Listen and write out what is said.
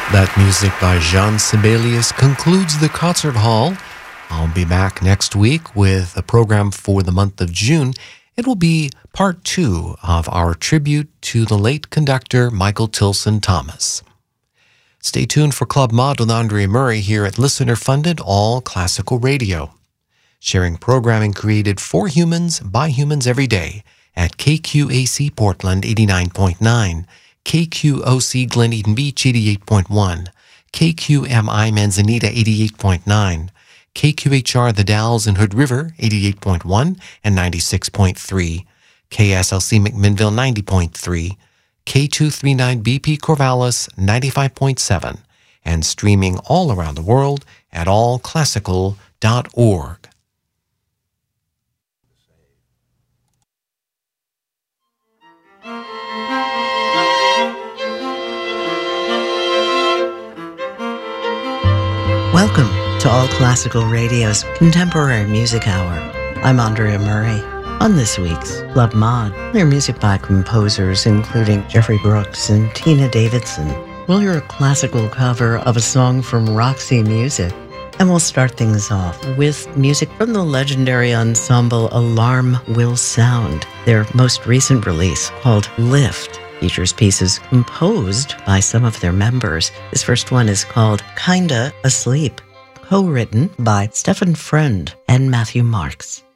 That music by Jean Sibelius concludes the concert hall. I'll be back next week with a program for the month of June. It will be part 2 of our tribute to the late conductor Michael Tilson Thomas. Stay tuned for Club Mod with Andrea Murray here at listener-funded All Classical Radio, sharing programming created for humans by humans every day at KQAC Portland 89.9, KQOC Glen Eden Beach 88.1, KQMI Manzanita 88.9, KQHR The Dalles and Hood River 88.1 and 96.3, KSLC McMinnville 90.3, K239BP Corvallis 95.7, and streaming all around the world at allclassical.org. Welcome to All Classical Radio's Contemporary Music Hour. I'm Andrea Murray. On this week's Club Mod, we'll hear music by composers including Jeffrey Brooks and Tina Davidson. We'll hear a classical cover of a song from Roxy Music. And we'll start things off with music from the legendary ensemble Alarm Will Sound. Their most recent release, called Lift, features pieces composed by some of their members. This first one is called Kinda Asleep, co-written by Stefan Friend and Matthew Marks.